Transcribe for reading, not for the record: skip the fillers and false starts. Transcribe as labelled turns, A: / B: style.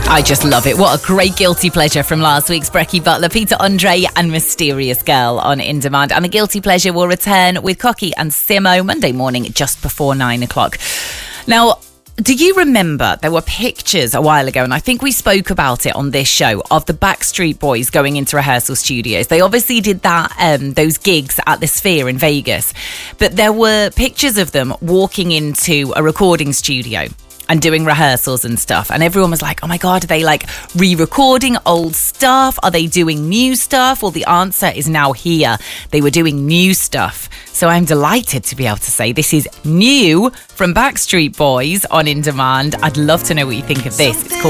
A: I just love it. What a great guilty pleasure from last week's Brecky Butler, Peter Andre and Mysterious Girl on In Demand. And the guilty pleasure will return with Cocky and Simo Monday morning just before 9 o'clock. Now, do you remember there were pictures a while ago, and I think we spoke about it on this show, of the Backstreet Boys going into rehearsal studios? They obviously did that, those gigs at the Sphere in Vegas, but there were pictures of them walking into a recording studio and doing rehearsals and stuff. And everyone was like, oh my God, are they like re-recording old stuff? Are they doing new stuff? Well, the answer is now here. They were doing new stuff. So I'm delighted to be able to say this is new from Backstreet Boys on In Demand. I'd love to know what you think of this. It's called